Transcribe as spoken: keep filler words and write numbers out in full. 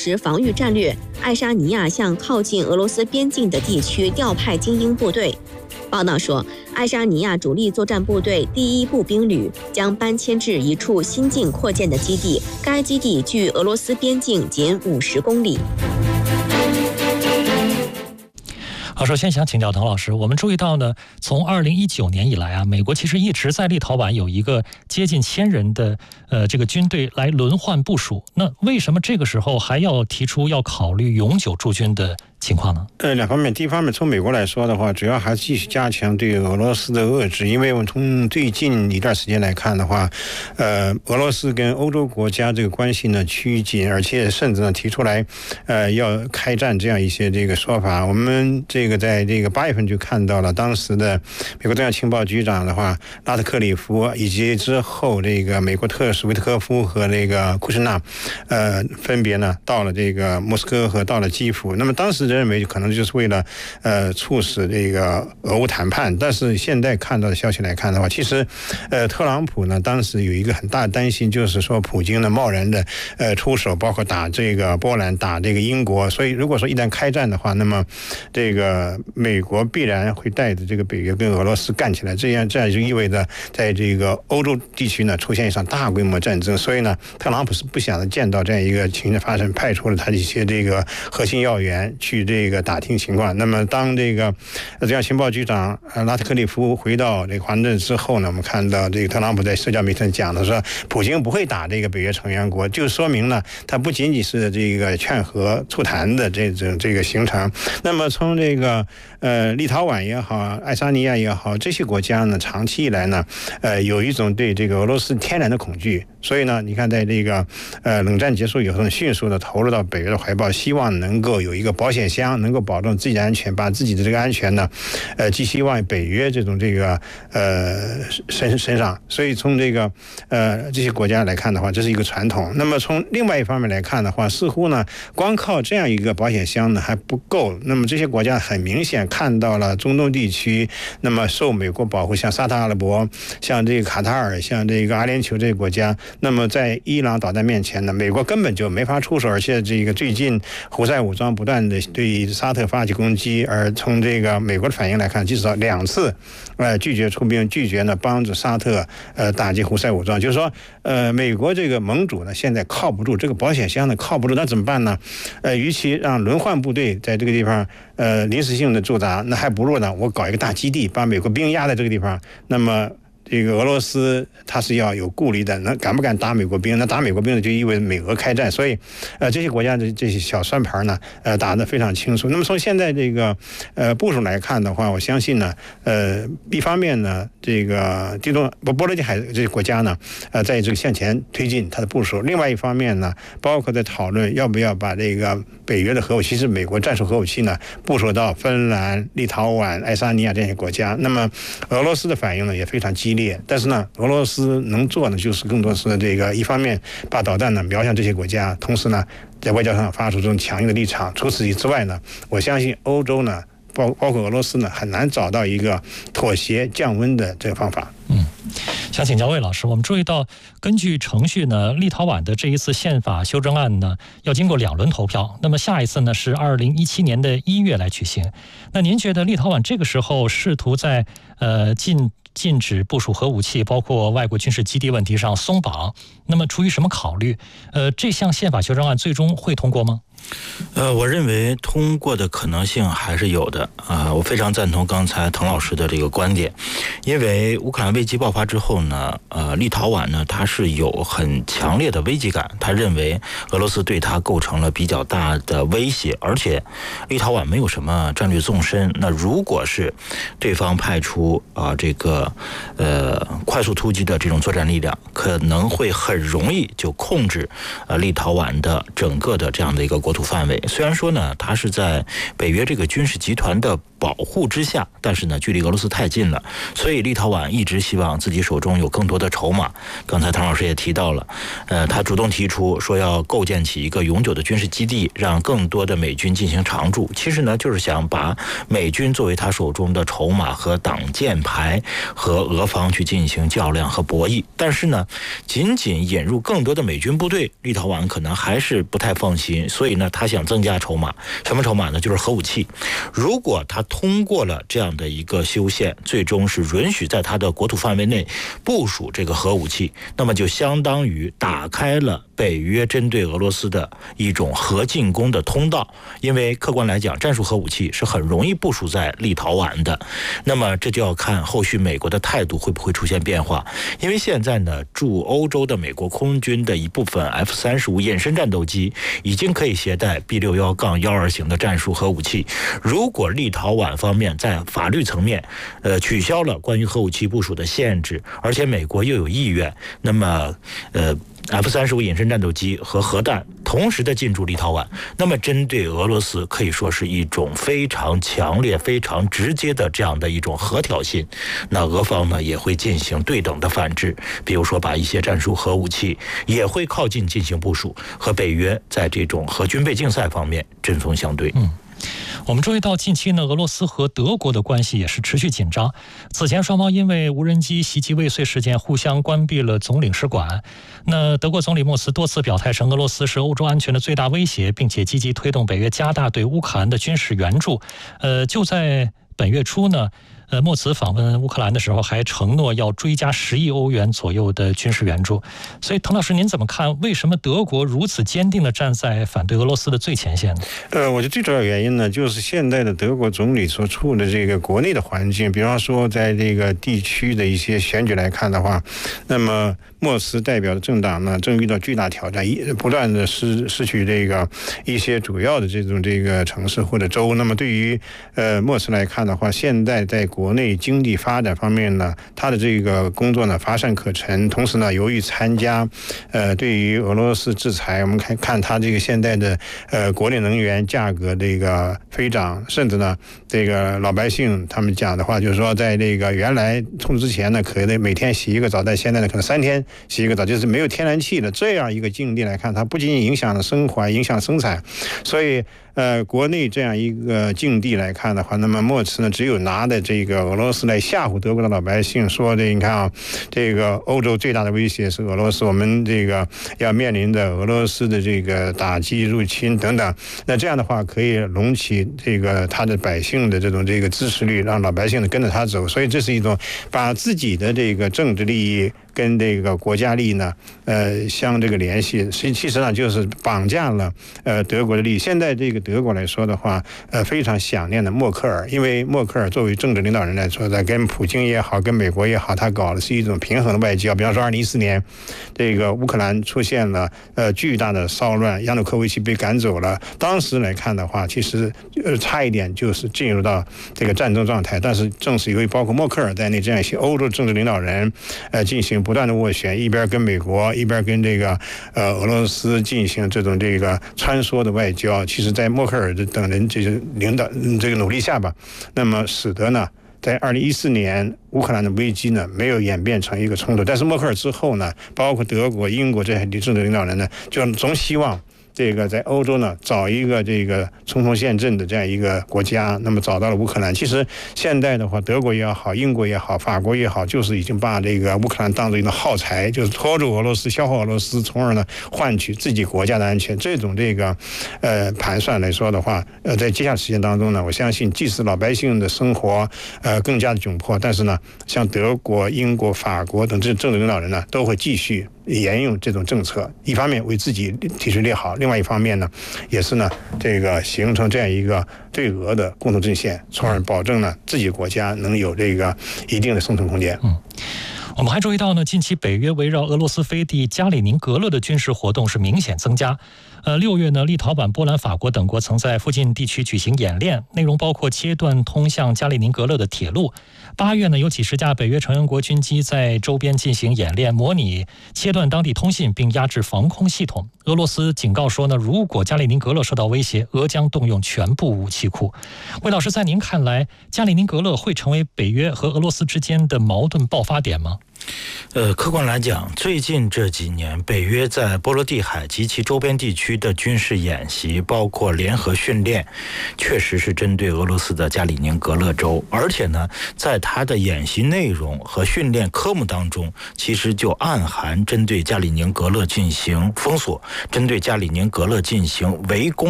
实防御战略，爱沙尼亚向靠近俄罗斯边境的地区调派精英部队。报道说，爱沙尼亚主力作战部队第一步兵旅将搬迁至一处新近扩建的基地，该基地距俄罗斯边境仅五十公里。 好，首先想请教滕老师，我们注意到呢，从二零一九年以来啊，美国其实一直在立陶宛有一个接近千人的呃这个军队来轮换部署。那为什么这个时候还要提出要考虑永久驻军的情况呢？ 呃，两方面，第一方面，从美国来说的话，主要还是继续加强对俄罗斯的遏制，因为我们从最近一段时间来看的话，呃，俄罗斯跟欧洲国家这个关系呢趋近，而且甚至呢提出来，呃，要开战这样一些这个说法。我们这个在这个八月份就看到了当时的美国中央情报局长的话，拉特克里夫，以及之后这个美国特使维特科夫和那个库什纳，呃，分别呢到了这个莫斯科和到了基辅。那么当时认为可能就是为了呃促使这个俄乌谈判，但是现在看到的消息来看的话，其实呃特朗普呢当时有一个很大的担心，就是说普京呢贸然的呃出手，包括打这个波兰、打这个英国，所以如果说一旦开战的话，那么这个美国必然会带着这个北约跟俄罗斯干起来，这样这样就意味着在这个欧洲地区呢出现一场大规模战争，所以呢特朗普是不想见到这样一个情形发生，派出了他的一些这个核心要员去这个打听情况。那么当这个中央情报局长拉特克利夫回到这个华盛顿之后呢，我们看到这个特朗普在社交媒体上讲的说，普京不会打这个北约成员国，就说明呢他不仅仅是这个劝和促谈的这种这个行程。那么从这个呃立陶宛也好，爱沙尼亚也好，这些国家呢长期以来呢呃有一种对这个俄罗斯天然的恐惧，所以呢你看在这个呃冷战结束以后，迅速的投入到北约的怀抱，希望能够有一个保险箱，能够保证自己的安全，把自己的这个安全呢呃寄希望北约这种这个呃身身上。所以从这个呃这些国家来看的话，这是一个传统。那么从另外一方面来看的话，似乎呢光靠这样一个保险箱呢还不够。那么这些国家很明显看到了中东地区那么受美国保护，像沙特阿拉伯、像这个卡塔尔、像这个阿联酋这些国家，那么在伊朗导弹面前呢，美国根本就没法出手，而且这个最近胡塞武装不断的对沙特发起攻击，而从这个美国的反应来看，至少两次呃拒绝出兵，拒绝呢帮助沙特呃打击胡塞武装，就是说呃美国这个盟主呢现在靠不住，这个保险箱呢靠不住，那怎么办呢？呃与其让轮换部队在这个地方呃临时性的驻扎，那还不如呢我搞一个大基地，把美国兵压在这个地方，那么这个俄罗斯它是要有顾虑的，那敢不敢打美国兵？那打美国兵呢，就意味着美俄开战。所以，呃，这些国家的这些小算盘呢，呃，打得非常清楚。那么从现在这个呃部署来看的话，我相信呢，呃，一方面呢，这个地中波波罗的海这些国家呢，呃，在这个向前推进它的部署；另外一方面呢，包括在讨论要不要把这个北约的核武器，是美国战术核武器呢，部署到芬兰、立陶宛、爱沙尼亚这些国家。那么俄罗斯的反应呢，也非常激烈。但是呢，俄罗斯能做的就是更多是这个一方面把导弹呢瞄向这些国家，同时呢在外交上发出这种强硬的立场。除此之外呢，我相信欧洲呢，包包括俄罗斯呢，很难找到一个妥协降温的这个方法。 嗯，想请教魏老师，我们注意到，根据程序呢，立陶宛的这一次宪法修正案呢，要经过两轮投票。那么下一次呢是二零一七年的一月来举行。那您觉得立陶宛这个时候试图在呃禁禁止部署核武器，包括外国军事基地问题上松绑，那么出于什么考虑？呃，这项宪法修正案最终会通过吗？ 呃，我认为通过的可能性还是有的啊、呃，我非常赞同刚才滕老师的这个观点，因为乌克兰危机爆发之后呢，呃，立陶宛呢它是有很强烈的危机感，他认为俄罗斯对他构成了比较大的威胁，而且立陶宛没有什么战略纵深，那如果是对方派出啊、呃、这个呃快速突击的这种作战力量，可能会很容易就控制呃立陶宛的整个的这样的一个国国土范围。虽然说呢，它是在北约这个军事集团的保护之下，但是呢，距离俄罗斯太近了，所以立陶宛一直希望自己手中有更多的筹码。刚才唐老师也提到了，呃，他主动提出说要构建起一个永久的军事基地，让更多的美军进行常驻。其实呢，就是想把美军作为他手中的筹码和挡箭牌，和俄方去进行较量和博弈。但是呢，仅仅引入更多的美军部队，立陶宛可能还是不太放心，所以呢，他想增加筹码。什么筹码呢？就是核武器。如果他通过了这样的一个修宪，最终是允许在他的国土范围内部署这个核武器，那么就相当于打开了北约针对俄罗斯的一种核进攻的通道。因为客观来讲，战术核武器是很容易部署在立陶宛的，那么这就要看后续美国的态度会不会出现变化。因为现在呢，驻欧洲的美国空军的一部分 F 三十五 隐身战斗机已经可以携带 B 六十一 幺二型的战术核武器。如果立陶宛方面在法律层面呃取消了关于核武器部署的限制，而且美国又有意愿，那么呃F 三十五 隐身战斗机和核弹同时的进驻立陶宛，那么针对俄罗斯可以说是一种非常强烈、非常直接的这样的一种核挑衅。那俄方呢也会进行对等的反制，比如说把一些战术核武器也会靠近进行部署，和北约在这种核军备竞赛方面针锋相对。 嗯。我们注意到近期呢，俄罗斯和德国的关系也是持续紧张。此前双方因为无人机袭击未遂事件互相关闭了总领事馆。那德国总理默茨多次表态称俄罗斯是欧洲安全的最大威胁，并且积极推动北约加大对乌克兰的军事援助。呃，就在本月初呢，呃，默茨访问乌克兰的时候还承诺要追加十亿欧元左右的军事援助。所以滕老师您怎么看，为什么德国如此坚定地站在反对俄罗斯的最前线呢？ 呃，我觉得最主要原因呢，就是现在的德国总理所处的这个国内的环境，比方说在这个地区的一些选举来看的话，那么默茨代表的政党呢，正遇到巨大挑战，不断的失失去这个一些主要的这种这个城市或者州。那么对于呃默茨来看的话，现在在国内经济发展方面呢，他的这个工作呢乏善可陈。同时呢，由于参加呃对于俄罗斯制裁，我们看看他这个现在的呃国内能源价格这个飞涨，甚至呢这个老百姓他们讲的话就是说，在这个原来冲之前呢，可能每天洗一个澡，但现在呢可能三天洗一个澡，就是没有天然气的这样一个境地来看，它不仅仅影响了生活，影响生产。所以呃，国内这样一个境地来看的话，那么默茨呢，只有拿的这个俄罗斯来吓唬德国的老百姓，说的你看啊，这个欧洲最大的威胁是俄罗斯，我们这个要面临着俄罗斯的这个打击、入侵等等。那这样的话，可以隆起这个他的百姓的这种这个支持率，让老百姓呢跟着他走。所以这是一种把自己的这个政治利益跟这个国家利益呢，呃，相这个联系，实其实上就是绑架了呃德国的利益。现在这个德国来说的话，呃，非常想念的默克尔，因为默克尔作为政治领导人来说，在跟普京也好，跟美国也好，他搞的是一种平衡的外交。比方说，二零一四年，这个乌克兰出现了呃巨大的骚乱，亚努科维奇被赶走了。当时来看的话，其实呃差一点就是进入到这个战争状态。但是正是由于包括默克尔在内这样一些欧洲政治领导人，呃，进行不断的斡旋，一边跟美国，一边跟这个呃俄罗斯进行这种这个穿梭的外交。其实，在默克尔等人这个领导这个努力下吧，那么使得呢，在二零一四年乌克兰的危机呢没有演变成一个冲突。但是默克尔之后呢，包括德国、英国这些政治领导人呢，就总希望这个在欧洲呢找一个这个冲锋陷阵的这样一个国家，那么找到了乌克兰。其实现在的话，德国也好，英国也好，法国也好，就是已经把这个乌克兰当作一个耗材，就是拖住俄罗斯，消耗俄罗斯，从而呢换取自己国家的安全。这种这个呃盘算来说的话，呃，在接下来时间当中呢，我相信即使老百姓的生活呃更加的窘迫，但是呢，像德国、英国、法国等这政治领导人呢，都会继续沿用这种政策，一方面为自己体制列好，另外一方面呢，也是呢这个形成这样一个对俄的共同阵线，从而保证呢自己国家能有这个一定的生存空间。 嗯。我们还注意到呢，近期北约围绕俄罗斯飞地加里宁格勒的军事活动是明显增加。 呃，六月呢，立陶宛、波兰、法国等国曾在附近地区举行演练，内容包括切断通向加里宁格勒的铁路。八月呢，有几十架北约成员国军机在周边进行演练，模拟切断当地通信并压制防空系统。俄罗斯警告说呢，如果加里宁格勒受到威胁，俄将动用全部武器库。魏老师，在您看来，加里宁格勒会成为北约和俄罗斯之间的矛盾爆发点吗？ 呃，客观来讲，最近这几年，北约在波罗的海及其周边地区的军事演习，包括联合训练，确实是针对俄罗斯的加里宁格勒州，而且呢，在它的演习内容和训练科目当中，其实就暗含针对加里宁格勒进行封锁，针对加里宁格勒进行围攻。